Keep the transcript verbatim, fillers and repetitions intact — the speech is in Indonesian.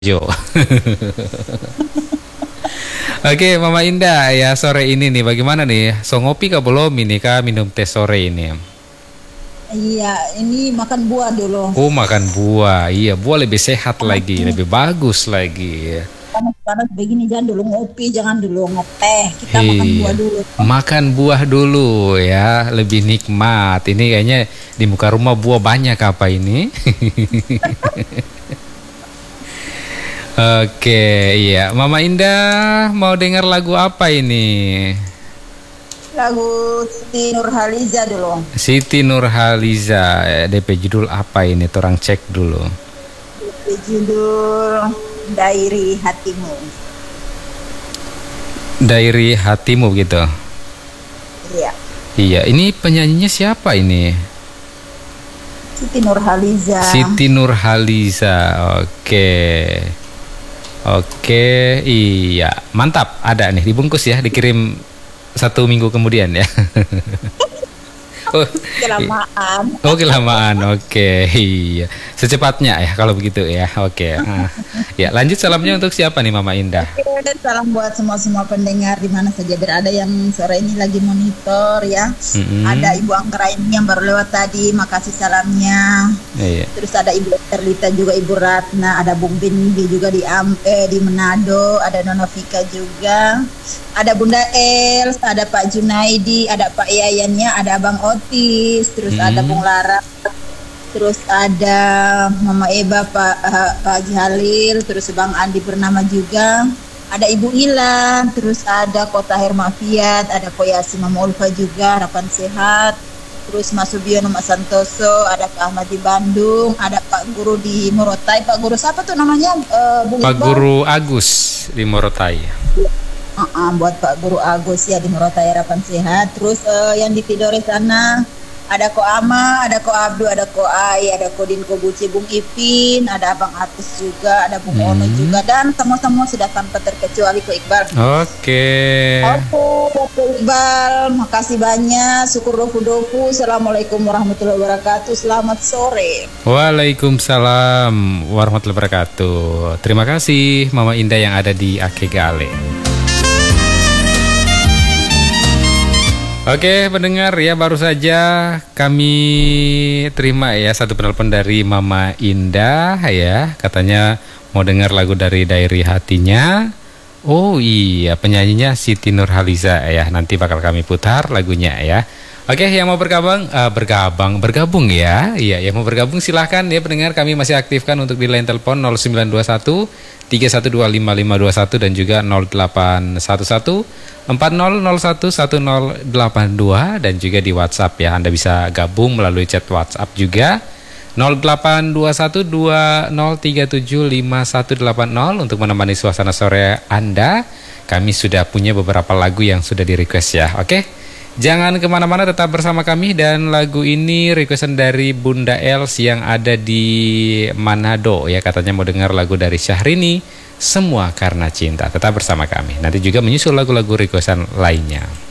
Jo. Oke, Mama Indah, ya sore ini nih bagaimana nih? So ngopi kah belum ini kah minum teh sore ini? Iya, ini makan buah dulu. Oh, makan buah. Iya, buah lebih sehat lagi, lebih bagus lagi. Panas-panas begini jangan dulu ngopi, jangan dulu ngeteh. Kita makan buah Iya. dulu. Makan buah dulu ya, lebih nikmat. Ini kayaknya di muka rumah buah banyak apa ini? Oke, iya. Mama Indah mau dengar lagu apa ini? Lagu Siti Nurhaliza dulu. Siti Nurhaliza, eh, D P judul apa ini? Torang cek dulu. Judul Dairi Hatimu. Dairi Hatimu gitu. Iya. Iya, ini penyanyinya siapa ini? Siti Nurhaliza. Siti Nurhaliza. Oke. Oke, iya. Mantap, ada nih dibungkus ya, dikirim satu minggu kemudian ya. Oh, Kelamaan. oh kelamaan, oke, iya. Secepatnya ya kalau begitu ya, oke. Ah. Ya, lanjut salamnya untuk siapa nih Mama Indah? Oke, salam buat semua-semua pendengar di mana saja berada yang sore ini lagi monitor ya. Mm-mm. Ada Ibu Anggraini yang baru lewat tadi, makasih salamnya. Iya. Terus ada Ibu Terlita juga, Ibu Ratna, ada Bung Bindi juga di Ampe, di Manado, ada Nona Vika juga, ada Bunda Els, ada Pak Junaidi, ada Pak Yayannya, ada Abang Otis, terus Hmm. ada Bung Lara, terus ada Mama Eba, Pak uh, Pak Haji Halil, terus Bang Andi Purnama juga, ada Ibu Ilan, terus ada Kota Hermafiat, ada Koyasi Mama Ulfa juga, harapan sehat. Terus Mas Subiono, Mas Santoso, ada Pak Ahmad di Bandung, ada Pak Guru di Morotai. Pak Guru siapa tuh namanya? Uh, Bung Pak Iqbal? Guru Agus di Morotai. Uh-uh, buat Pak Guru Agus ya di Morotai, harapan sehat. Terus uh, yang di Tidore sana ada Ko Ama, ada Ko Abdu, ada Ko Ai, ada Ko Din, Ko Buci, Bung Ipin, ada Abang Atus juga, ada Bung Hmm. Ono juga, dan semua-semua sudah tanpa terkecuali Ko Iqbal. Oke. Oke, Ko Iqbal, makasih banyak. Syukur dofu-dofu. Assalamualaikum warahmatullahi wabarakatuh. Selamat sore. Waalaikumsalam warahmatullahi wabarakatuh. Terima kasih Mama Indah yang ada di Akegale. Oke pendengar ya, baru saja kami terima ya satu penelpon dari Mama Indah ya. Katanya mau dengar lagu dari Dairi Hatinya. Oh iya, penyanyinya Siti Nurhaliza ya. Nanti bakal kami putar lagunya ya. Oke, yang mau bergabung, uh, bergabung, bergabung ya. Iya, yang mau bergabung silahkan ya pendengar, kami masih aktifkan untuk di line telepon nol sembilan dua satu tiga satu dua lima lima dua satu dan juga nol delapan satu satu empat nol nol satu satu nol delapan dua, dan juga di WhatsApp ya. Anda bisa gabung melalui chat WhatsApp juga nol delapan dua satu dua nol tiga tujuh lima satu delapan nol untuk menemani suasana sore Anda. Kami sudah punya beberapa lagu yang sudah di request ya. Oke, jangan kemana-mana, tetap bersama kami. Dan lagu ini requestan dari Bunda Els yang ada di Manado ya. Katanya mau dengar lagu dari Syahrini, Semua Karena Cinta. Tetap bersama kami, nanti juga menyusul lagu-lagu requestan lainnya.